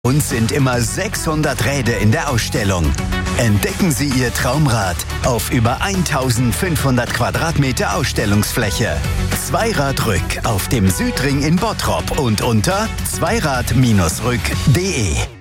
Uns sind immer 600 Räder in der Ausstellung. Entdecken Sie Ihr Traumrad auf über 1500 Quadratmeter Ausstellungsfläche. Zweiradrück auf dem Südring in Bottrop und unter zweirad-rück.de.